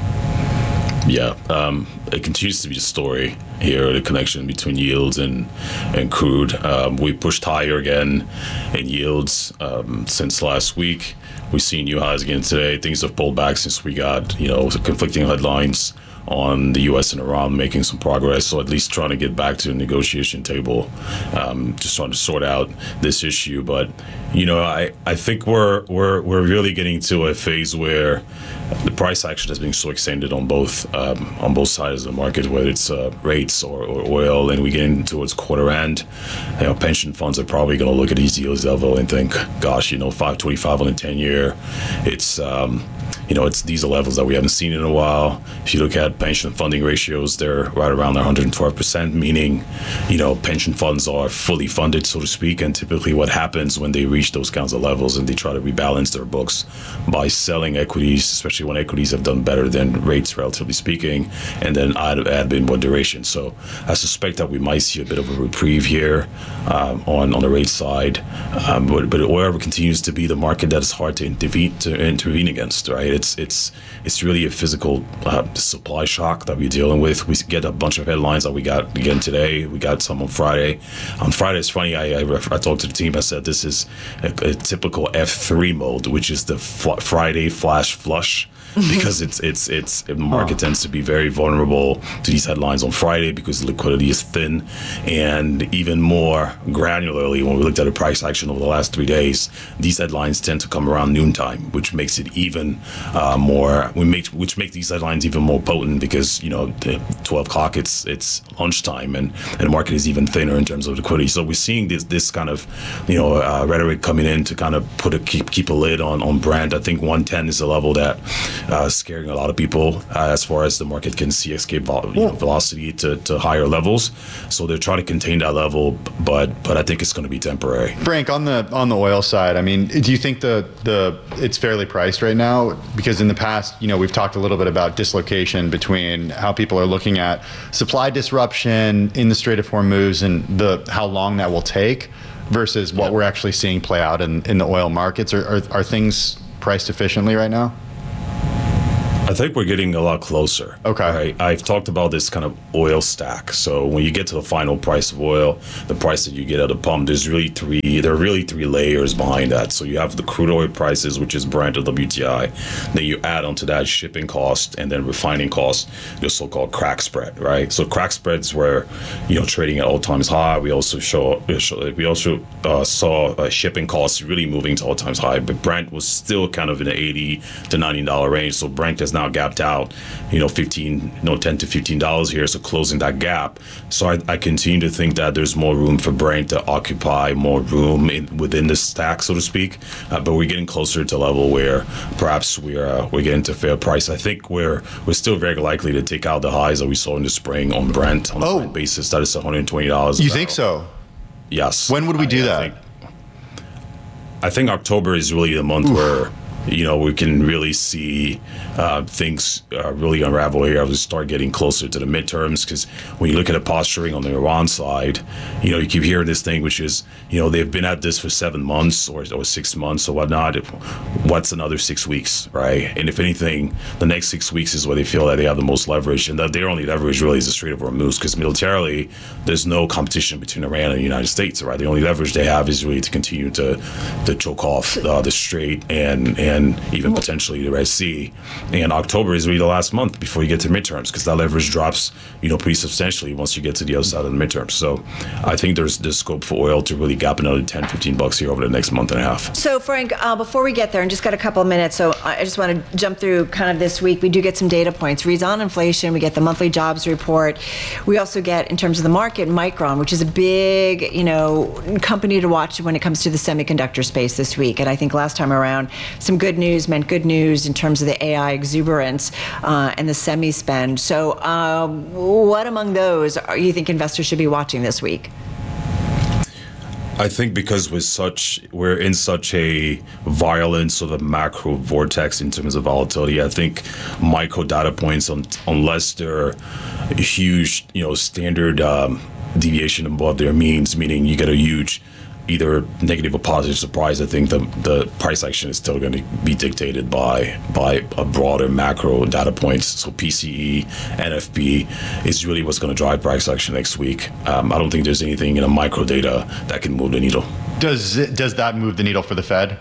Yeah, um, it continues to be the story here, the connection between yields and and crude. Um, we pushed higher again in yields um, since last week. We've seen new highs again today. Things have pulled back since we got, you know, conflicting headlines on the U S and Iran making some progress, so at least trying to get back to the negotiation table, um, just trying to sort out this issue. But you know, I, I think we're we're we're really getting to a phase where the price action has been so extended on both um, on both sides of the market, whether it's uh, rates or, or oil, and we get into towards quarter end. You know, pension funds are probably going to look at these yields level and think, gosh, you know, five twenty-five on the ten year, it's um, you know, it's these are levels that we haven't seen in a while. If you look at pension funding ratios, they're right around one hundred twelve percent, meaning, you know, pension funds are fully funded, so to speak. And typically what happens when they reach those kinds of levels and they try to rebalance their books by selling equities, especially when equities have done better than rates, relatively speaking, and then add, add a bit more duration. So I suspect that we might see a bit of a reprieve here um, on, on the rate side. Um, but, but oil continues to be the market that is hard to intervene, to intervene against, right? It's it's it's really a physical uh, supply shock that we're dealing with. We get a bunch of headlines that we got again today. We got some on Friday. On Friday, it's funny. I I, ref- I talked to the team. I said this is a, a typical F three mode, which is the fl- Friday flash flush. because it's it's it's the market oh. tends to be very vulnerable to these headlines on Friday because liquidity is thin, and even more granularly when we looked at the price action over the last three days, these headlines tend to come around noontime, which makes it even uh, more we make which make these headlines even more potent because you know the twelve o'clock it's it's lunchtime and, and the market is even thinner in terms of liquidity. So we're seeing this this kind of you know uh, rhetoric coming in to kind of put a keep keep a lid on on Brent. I think one ten is a level that. Uh, scaring a lot of people uh, as far as the market can see escape vol- you know, velocity to, to higher levels. So they're trying to contain that level, but but I think it's going to be temporary. Frank, on the on the oil side, I mean, do you think the the it's fairly priced right now? Because in the past, you know, we've talked a little bit about dislocation between how people are looking at supply disruption in the Strait of Hormuz and the how long that will take versus what yep. we're actually seeing play out in, in the oil markets. Are, are are things priced efficiently right now? I think we're getting a lot closer. Okay. Right? I've talked about this kind of oil stack. So when you get to the final price of oil, the price that you get at the pump, there's really three, there are really three layers behind that. So you have the crude oil prices, which is Brent or W T I. Then you add onto that shipping cost and then refining cost, the so-called crack spread, right? So crack spreads were, you know, trading at all times high. We also show, we also uh, saw uh, shipping costs really moving to all times high, but Brent was still kind of in the eighty to ninety dollars range. So Brent has now gapped out, you know, fifteen, no, ten to fifteen dollars here, so closing that gap. So I, I continue to think that there's more room for Brent to occupy more room in, within the stack, so to speak. Uh, but we're getting closer to a level where perhaps we're uh, we're getting to fair price. I think we're we're still very likely to take out the highs that we saw in the spring on Brent on a oh. basis. That is one hundred twenty dollars. You think so? Yes. When would we do I, that? I think, I think October is really the month Oof. where. You know, we can really see uh, things uh, really unravel here as we start getting closer to the midterms. Because when you look at the posturing on the Iran side, you know, you keep hearing this thing, which is, you know, they've been at this for seven months or, or six months or whatnot. What's another six weeks, right? And if anything, the next six weeks is where they feel that they have the most leverage. And that their only leverage really is the Strait of Hormuz, because militarily, there's no competition between Iran and the United States, right? The only leverage they have is really to continue to, to choke off uh, the Strait and, and and even potentially the Red Sea. And October is really the last month before you get to midterms, because that leverage drops, you know, pretty substantially once you get to the other side of the midterms. So I think there's there's scope for oil to really gap another ten, fifteen bucks here over the next month and a half. So Frank, uh, before we get there, and just got a couple of minutes, so I just want to jump through kind of this week. We do get some data points. Reads on inflation. We get the monthly jobs report. We also get, in terms of the market, Micron, which is a big, you know, company to watch when it comes to the semiconductor space this week. And I think last time around, some good news meant good news in terms of the A I exuberance uh, and the semi spend. So uh, what among those are you think investors should be watching this week? I think because we're such we're in such a violent sort of macro vortex in terms of volatility, I think micro data points, on, unless they're a huge, you know, standard um, deviation above their means, meaning you get a huge either negative or positive surprise, I think the the price action is still going to be dictated by by a broader macro data points. So P C E, N F P is really what's going to drive price action next week. Um, I don't think there's anything in a micro data that can move the needle. Does it, does that move the needle for the Fed?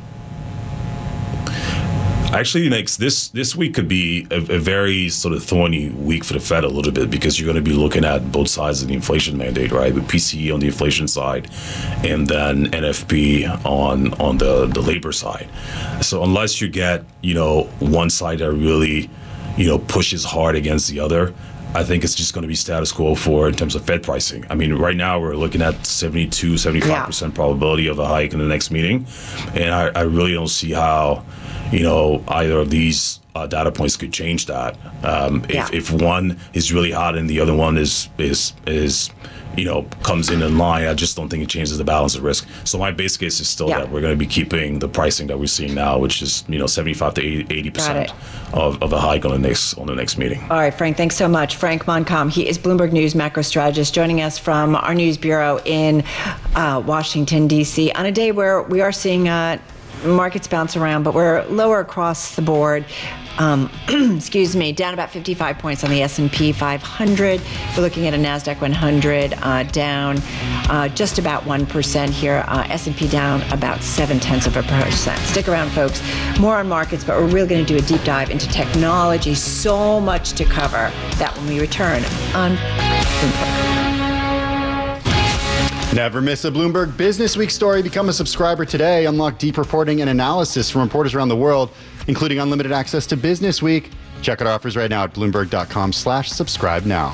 Actually, next this this week could be a, a very sort of thorny week for the Fed a little bit, because you're going to be looking at both sides of the inflation mandate, right? With P C E on the inflation side, and then N F P on on the the labor side. So unless you get, you know, one side that really, you know, pushes hard against the other, I think it's just going to be status quo for in terms of Fed pricing. I mean, right now we're looking at seventy-two, seventy-five percent yeah. probability of a hike in the next meeting, and I, I really don't see how, you know, either of these uh, data points could change that. Um, if, yeah. if one is really hot and the other one is is is you know, comes in in line, I just don't think it changes the balance of risk. So my base case is still yeah. that we're going to be keeping the pricing that we're seeing now, which is, you know, seventy-five to eighty percent of, of a hike on the next on the next meeting. All right, Frank, thanks so much. Frank Moncom, he is Bloomberg News macro strategist, joining us from our news bureau in uh, Washington, D C on a day where we are seeing uh, markets bounce around, but we're lower across the board. Um, excuse me, down about fifty-five points on the S and P five hundred. We're looking at a NASDAQ one hundred uh, down uh, just about one percent here. Uh, S and P down about seven tenths of a percent. Stick around, folks. More on markets, but we're really going to do a deep dive into technology. So much to cover. That when we return on Bloomberg. Never miss a Bloomberg Business Week story. Become a subscriber today. Unlock deep reporting and analysis from reporters around the world, including unlimited access to Business Week. Check out our offers right now at Bloomberg.com slash subscribe now.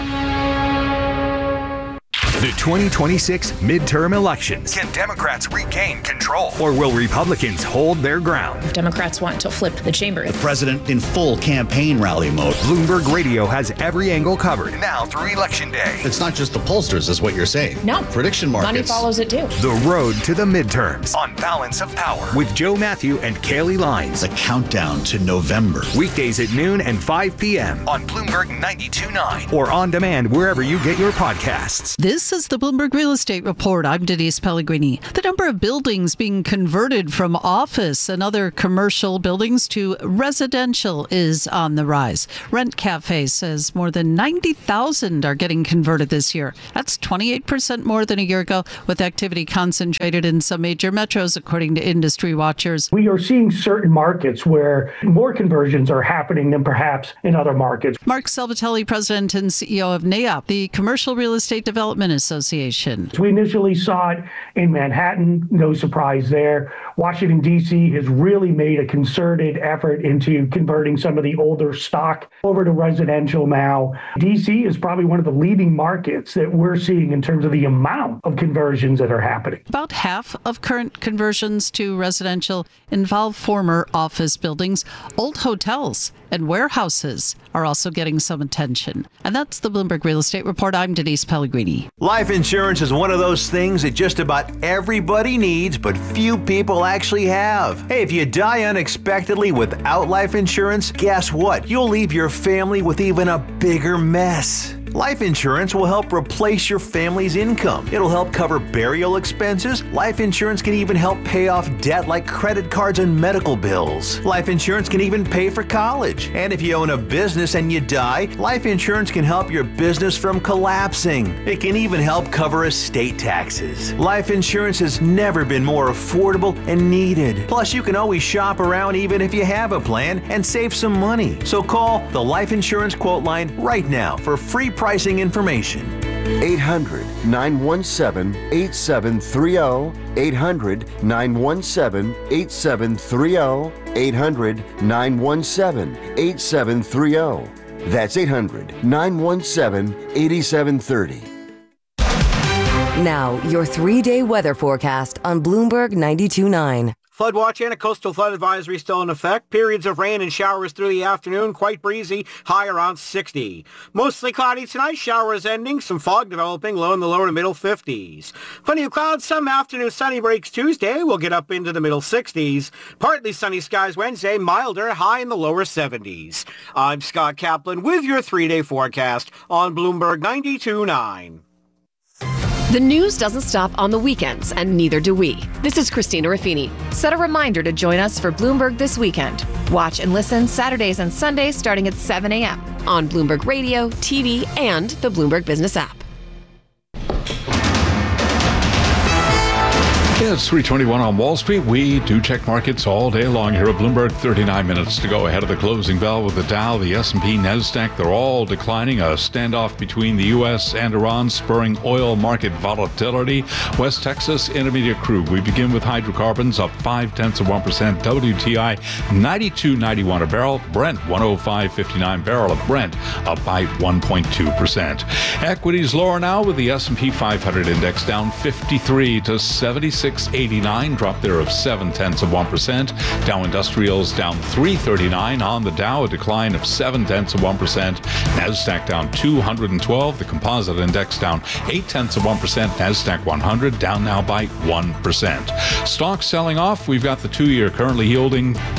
The twenty twenty-six midterm elections. Can Democrats regain control? Or will Republicans hold their ground? Democrats want to flip the chamber. The president in full campaign rally mode. Bloomberg Radio has every angle covered. Now through Election Day. It's not just the pollsters, is what you're saying. No. Prediction markets. Money follows it too. The road to the midterms. On Balance of Power. With Joe Matthew and Kaylee Lines. The countdown to November. Weekdays at noon and five p.m. On Bloomberg ninety-two point nine. Or on demand wherever you get your podcasts. This is the Bloomberg Real Estate Report. I'm Denise Pellegrini. The number of buildings being converted from office and other commercial buildings to residential is on the rise. Rent Cafe says more than ninety thousand are getting converted this year. That's twenty-eight percent more than a year ago, with activity concentrated in some major metros, according to industry watchers. We are seeing certain markets where more conversions are happening than perhaps in other markets. Mark Salvatelli, president and C E O of N A I O P, the Commercial Real Estate Development Association. We initially saw it in Manhattan, no surprise there. Washington, D C has really made a concerted effort into converting some of the older stock over to residential now. D C is probably one of the leading markets that we're seeing in terms of the amount of conversions that are happening. About half of current conversions to residential involve former office buildings. Old hotels and warehouses are also getting some attention. And that's the Bloomberg Real Estate Report. I'm Denise Pellegrini. Life insurance is one of those things that just about everybody needs, but few people actually have. Hey, if you die unexpectedly without life insurance, guess what? You'll leave your family with even a bigger mess. Life insurance will help replace your family's income. It'll help cover burial expenses. Life insurance can even help pay off debt like credit cards and medical bills. Life insurance can even pay for college. And if you own a business and you die, life insurance can help your business from collapsing. It can even help cover estate taxes. Life insurance has never been more affordable and needed. Plus, you can always shop around even if you have a plan and save some money. So call the Life Insurance Quote Line right now for free pricing information. eight hundred, nine one seven, eight seven three zero. eight hundred, nine one seven, eight seven three zero. eight hundred, nine one seven, eight seven three zero. That's eight hundred, nine one seven, eight seven three zero. Now, your three-day weather forecast on Bloomberg ninety-two point nine. Flood watch and a coastal flood advisory still in effect. Periods of rain and showers through the afternoon, quite breezy, high around sixty. Mostly cloudy tonight, showers ending, some fog developing, low in the lower to middle fifties. Plenty of clouds, some afternoon sunny breaks Tuesday, we'll get up into the middle sixties. Partly sunny skies Wednesday, milder, high in the lower seventies. I'm Scott Kaplan with your three-day forecast on Bloomberg ninety-two point nine. The news doesn't stop on the weekends, and neither do we. This is Christina Raffini. Set a reminder to join us for Bloomberg this weekend. Watch and listen Saturdays and Sundays starting at seven a.m. on Bloomberg Radio, T V, and the Bloomberg Business app. Yeah, it's three twenty-one on Wall Street. We do check markets all day long here at Bloomberg. thirty-nine minutes to go ahead of the closing bell with the Dow, the S and P, NASDAQ. They're all declining. A standoff between the U S and Iran spurring oil market volatility. West Texas Intermediate crude. We begin with hydrocarbons up five tenths of one percent. W T I ninety-two ninety-one a barrel. Brent one oh five fifty-nine barrel of Brent up by one point two percent. Equities lower now with the S and P five hundred index down fifty-three to seventy-six eighty-nine, drop there of seven tenths of one percent. Dow Industrials down three thirty-nine on the Dow, a decline of seven tenths of one percent. Nasdaq down two hundred twelve. The composite index down eight tenths of one percent. Nasdaq one hundred down now by one percent. Stocks selling off. We've got the two-year currently yielding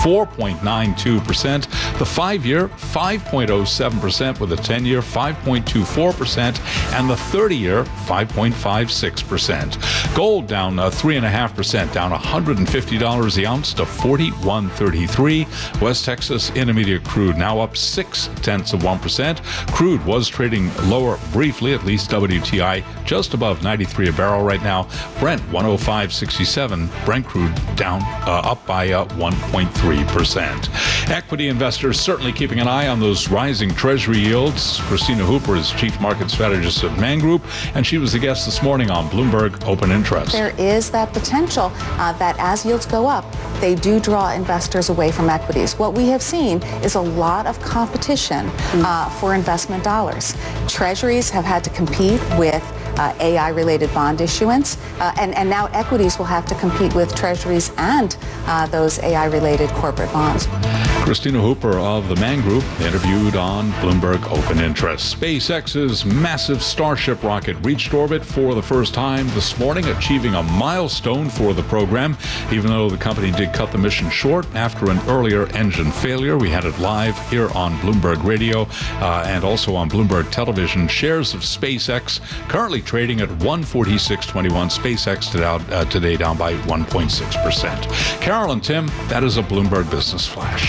four point nine two percent. The five-year, five point oh seven percent, with the ten-year, five point two four percent, and the thirty-year, five point five six percent. Gold down uh, three point five percent, down one hundred fifty dollars the ounce to forty-one thirty-three. West Texas Intermediate crude now up six tenths of one percent. Crude was trading lower briefly, at least W T I just above ninety-three a barrel right now. Brent one oh five sixty-seven. Brent crude down uh, up by uh, one point three percent. Equity investors certainly keeping an eye on those rising treasury yields. Christina Hooper is chief market strategist at Man Group, and she was the guest this morning on Bloomberg Open Interest. There is that potential uh, that as yields go up, they do draw investors away from equities. What we have seen is a lot of competition uh, for investment dollars. Treasuries have had to compete with Uh, A I-related bond issuance, uh, and, and now equities will have to compete with treasuries and uh, those A I-related corporate bonds. Christina Hooper of the Man Group interviewed on Bloomberg Open Interest. SpaceX's massive Starship rocket reached orbit for the first time this morning, achieving a milestone for the program, even though the company did cut the mission short after an earlier engine failure. We had it live here on Bloomberg Radio uh, and also on Bloomberg Television. Shares of SpaceX currently trading at one forty-six twenty-one. SpaceX today, uh, today down by one point six percent. Carol and Tim, that is a Bloomberg Business Flash.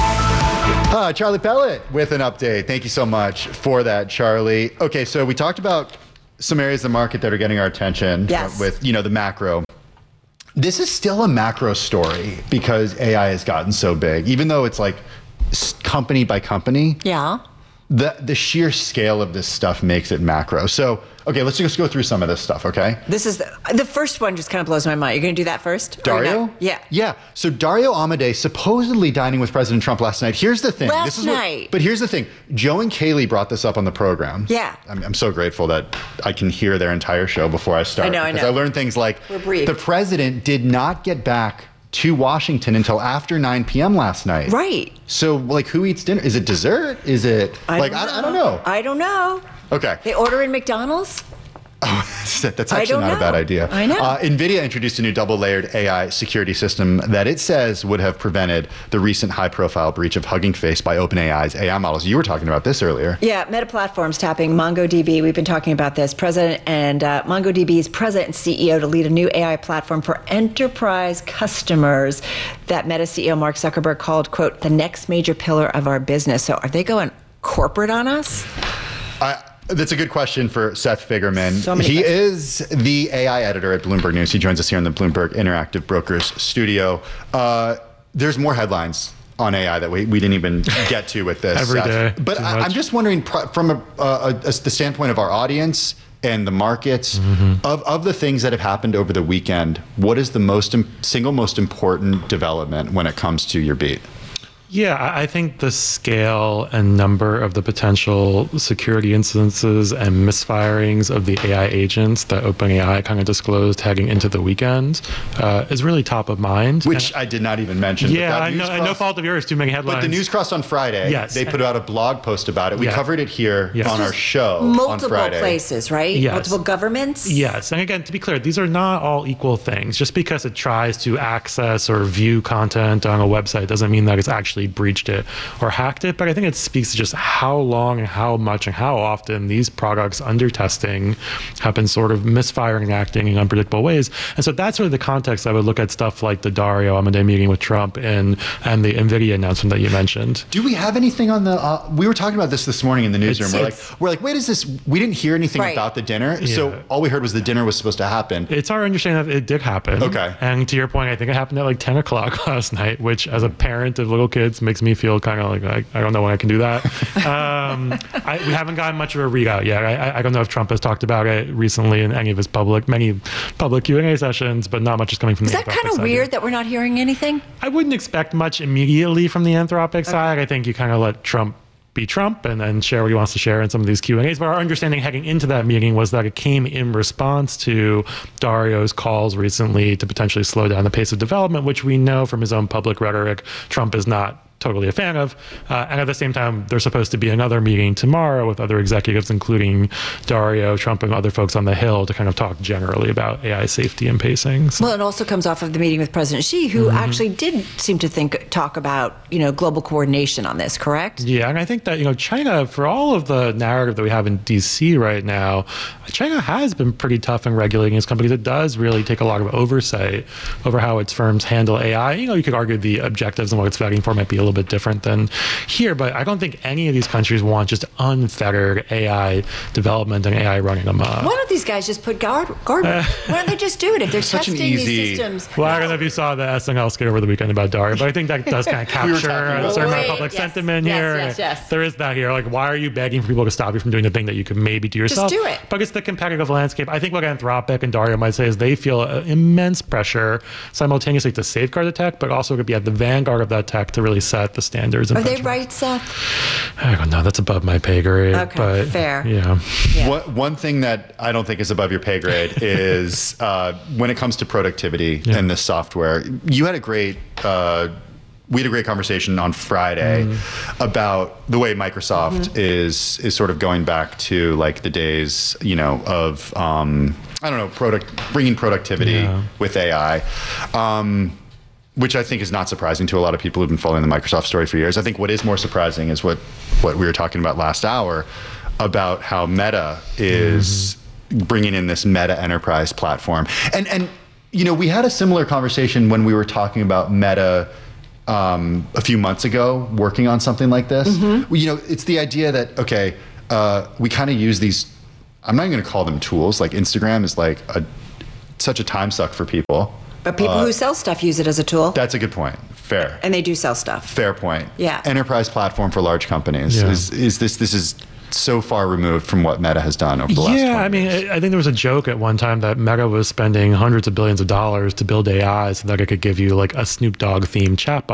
Uh, Charlie Pellet with an update. Thank you so much for that, Charlie. Okay, so we talked about some areas of the market that are getting our attention. Yes. With, you know, the macro. This is still a macro story because A I has gotten so big, even though it's like company by company. Yeah. The the sheer scale of this stuff makes it macro. So, okay, let's just go through some of this stuff, okay? This is the, the first one just kind of blows my mind. You're going to do that first? Dario? Yeah. Yeah. So Dario Amodei supposedly dining with President Trump last night. Here's the thing. Last this is night. What, but here's the thing. Joe and Kaylee brought this up on the program. Yeah. I'm, I'm so grateful that I can hear their entire show before I start. I know, I because know. I learned things like We're briefed. the president did not get back to Washington until after nine p.m. last night. Right. So, like, who eats dinner? Is it dessert? Is it, I like, don't I, I don't know. I don't know. Okay. They order in McDonald's? That's I actually don't not know. a bad idea. I know. Uh, NVIDIA introduced a new double-layered A I security system that it says would have prevented the recent high-profile breach of Hugging Face by OpenAI's A I models. You were talking about this earlier. Yeah, Meta Platforms tapping MongoDB. We've been talking about this. President and uh, MongoDB's president and C E O to lead a new A I platform for enterprise customers that Meta C E O Mark Zuckerberg called, quote, the next major pillar of our business. So are they going corporate on us? I, That's a good question for Seth Figerman. So many he questions. is the A I editor at Bloomberg News. He joins us here in the Bloomberg Interactive Brokers studio. Uh, there's more headlines on A I that we, we didn't even get to with this. Every Seth. day, But too I, much. I'm just wondering, pr- from a, a, a, the standpoint of our audience and the markets, Mm-hmm. of, of the things that have happened over the weekend, what is the most im- single most important development when it comes to your beat? Yeah, I I think the scale and number of the potential security incidences and misfirings of the A I agents that OpenAI kind of disclosed heading into the weekend uh, is really top of mind. Which And- I did not even mention. but yeah, that I news know, and no crossed- fault of yours, too many headlines. But the news crossed on Friday. Yes. They put out a blog post about it. We Yeah. covered it here Yes. on our show on Multiple Friday. places, right? Yes. Multiple governments? Yes. And again, to be clear, these are not all equal things. Just because it tries to access or view content on a website doesn't mean that it's actually breached it or hacked it. But I think it speaks to just how long and how much and how often these products under testing have been sort of misfiring and acting in unpredictable ways. And so that's really the context I would look at stuff like the Dario Amodei meeting with Trump and, and the NVIDIA announcement that you mentioned. Do we have anything on the? Uh, we were talking about this this morning in the newsroom. It's- We're like, it's- we're like, wait, is this? We didn't hear anything Right. about the dinner, Yeah. so all we heard was the dinner was supposed to happen. It's our understanding that it did happen. Okay. And to your point, I think it happened at like ten o'clock last night, which as a parent of little kids makes me feel kind of like, I, I don't know when I can do that. um, I, we haven't gotten much of a readout yet. I, I- I don't know if Trump has talked about it recently in any of his public, many public Q and A sessions, but not much is coming from Is the that Anthropic kind of side weird yet. that we're not hearing anything? I wouldn't expect much immediately from the Anthropic side. I think you kind of let Trump be Trump and then share what he wants to share in some of these Q and A's. But our understanding heading into that meeting was that it came in response to Dario's calls recently to potentially slow down the pace of development, which we know from his own public rhetoric, Trump is not totally a fan of. Uh, and at the same time, there's supposed to be another meeting tomorrow with other executives, including Dario, Trump, and other folks on the Hill to kind of talk generally about A I safety and pacing. So. Well, it also comes off of the meeting with President Xi, who mm-hmm. actually did seem to think talk about, you know, global coordination on this, correct? Yeah, and I think that, you know, China, for all of the narrative that we have in D C right now, China has been pretty tough in regulating its companies. It does really take a lot of oversight over how its firms handle A I. You know, you could argue the objectives and what it's fighting for might be a little bit different than here, but I don't think any of these countries want just unfettered A I development and A I running amok. Why don't these guys just put guard guardrails? Why don't they just do it if they're Such testing an easy, these systems? Well, I don't know if you saw the S N L skit over the weekend about Dario, but I think that does kind of capture a certain amount of public yes, sentiment yes, here. Yes, yes. There is that here. Like, why are you begging for people to stop you from doing the thing that you could maybe do yourself? Just do it. But it's the competitive landscape. I think what Anthropic and Dario might say is they feel uh, immense pressure simultaneously to safeguard the tech, but also to be at the vanguard of that tech to really set the standards. Are they right, Seth? I don't know. That's above my pay grade. Okay, but, fair. Yeah. yeah. What, one thing that I don't think is above your pay grade is uh, when it comes to productivity yeah. and this software. You had a great. Uh, We had a great conversation on Friday mm. about the way Microsoft mm-hmm. is is sort of going back to like the days, you know, of um, I don't know, product bringing productivity yeah. with A I, um, which I think is not surprising to a lot of people who've been following the Microsoft story for years. I think what is more surprising is what what we were talking about last hour about how Meta is mm-hmm. bringing in this Meta Enterprise platform, and and you know we had a similar conversation when we were talking about Meta. Um, a few months ago, working on something like this, mm-hmm. you know, it's the idea that, okay, uh, we kind of use these, I'm not even going to call them tools, like Instagram is like a, such a time suck for people. But people uh, who sell stuff use it as a tool. That's a good point. Fair. And they do sell stuff. Fair point. Yeah. Enterprise platform for large companies. Yeah. Is, is this, this is so far removed from what Meta has done over the last yeah, I mean, years. I think there was a joke at one time that Meta was spending hundreds of billions of dollars to build A I so that it could give you like a Snoop Dogg themed chatbot.